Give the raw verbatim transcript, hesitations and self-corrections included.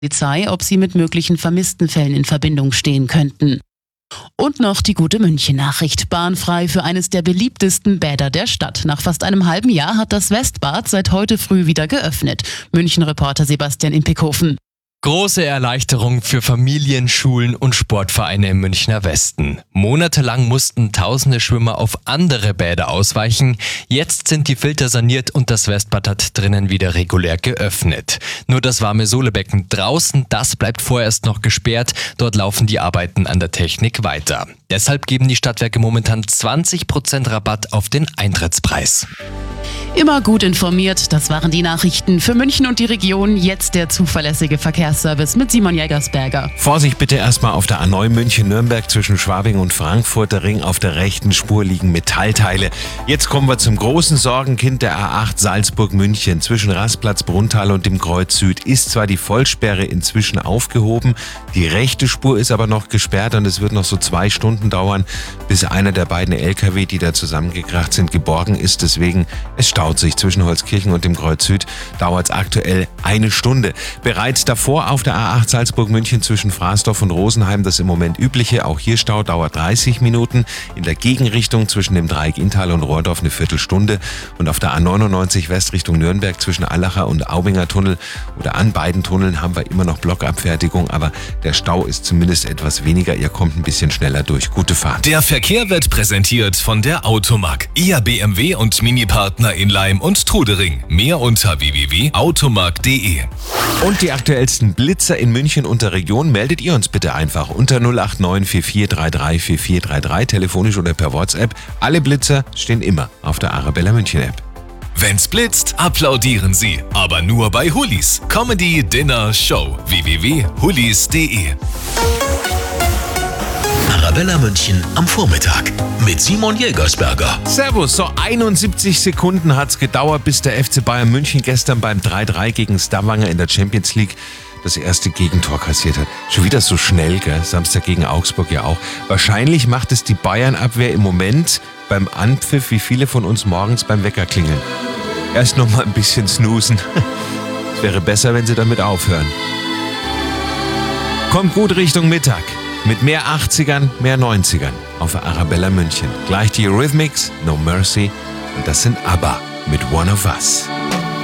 Polizei, ob sie mit möglichen vermissten Fällen in Verbindung stehen könnten. Und noch die gute München-Nachricht. Bahnfrei für eines der beliebtesten Bäder der Stadt. Nach fast einem halben Jahr hat das Westbad seit heute früh wieder geöffnet. München-Reporter Sebastian Impikhofen. Große Erleichterung für Familien, Schulen und Sportvereine im Münchner Westen. Monatelang mussten tausende Schwimmer auf andere Bäder ausweichen. Jetzt sind die Filter saniert und das Westbad hat drinnen wieder regulär geöffnet. Nur das warme Sohlebecken draußen, das bleibt vorerst noch gesperrt. Dort laufen die Arbeiten an der Technik weiter. Deshalb geben die Stadtwerke momentan zwanzig Prozent Rabatt auf den Eintrittspreis. Immer gut informiert, das waren die Nachrichten für München und die Region. Jetzt der zuverlässige Verkehrsservice mit Simon Jägersberger. Vorsicht bitte erstmal auf der A neun München-Nürnberg zwischen Schwabing und Frankfurter Ring. Auf der rechten Spur liegen Metallteile. Jetzt kommen wir zum großen Sorgenkind der A acht Salzburg-München. Zwischen Rastplatz Brunntal und dem Kreuz Süd ist zwar die Vollsperre inzwischen aufgehoben, die rechte Spur ist aber noch gesperrt und es wird noch so zwei Stunden dauern, bis einer der beiden L K W, die da zusammengekracht sind, geborgen ist. Deswegen, es staut sich zwischen Holzkirchen und dem Kreuz Süd, dauert es aktuell eine Stunde. Bereits davor auf der A acht Salzburg-München zwischen Fraßdorf und Rosenheim das im Moment übliche, auch hier Stau, dauert dreißig Minuten. In der Gegenrichtung zwischen dem Dreieck Inntal und Rohrdorf eine Viertelstunde und auf der A neunundneunzig West Richtung Nürnberg zwischen Allacher und Aubinger Tunnel oder an beiden Tunneln haben wir immer noch Blockabfertigung, aber der Stau ist zumindest etwas weniger, ihr kommt ein bisschen schneller durch. Gute Fahrt. Der Verkehr wird präsentiert von der Automark, Ihr B M W und Mini-Partner in Laim und Trudering. Mehr unter w w w punkt automark punkt d e. Und die aktuellsten Blitzer in München und der Region meldet ihr uns bitte einfach unter null acht neun vier vier drei drei vier vier drei drei, telefonisch oder per WhatsApp. Alle Blitzer stehen immer auf der Arabella München App. Wenn's blitzt, applaudieren Sie. Aber nur bei Hullis. Comedy, Dinner, Show. w w w punkt hullis punkt d e. Arabella München am Vormittag mit Simon Jägersberger. Servus, so einundsiebzig Sekunden hat's gedauert, bis der F C Bayern München gestern beim drei drei gegen Stavanger in der Champions League das erste Gegentor kassiert hat. Schon wieder so schnell, gell? Samstag gegen Augsburg ja auch. Wahrscheinlich macht es die Bayern-Abwehr im Moment beim Anpfiff, wie viele von uns morgens beim Wecker klingeln. Erst noch mal ein bisschen snoosen. Es wäre besser, wenn sie damit aufhören. Kommt gut Richtung Mittag. Mit mehr achtzigern, mehr neunzigern auf der Arabella München. Gleich die Eurythmics, No Mercy und das sind ABBA mit One of Us.